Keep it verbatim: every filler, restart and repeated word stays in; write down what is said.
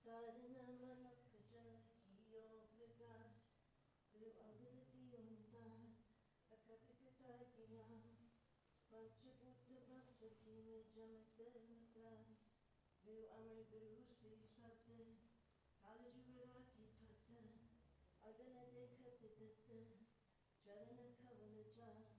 Karena mana kejanjian pegas, lu ambil diuntas, akak ketagihan, macam utama sekini jamak terlepas, lu ambil berusi sate, kalau juga lagi patah, agak nanti kata kata, jalan kawan aja,